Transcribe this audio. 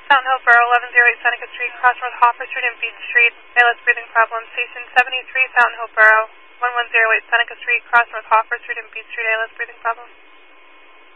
Fountain Hill Borough, 1108 Seneca Street, cross North Hoffer Street and Beach Street, ALS breathing problem. Station 73, Fountain Hill Borough, 1108 Seneca Street, cross North Hoffer Street and Beach Street, ALS breathing problem.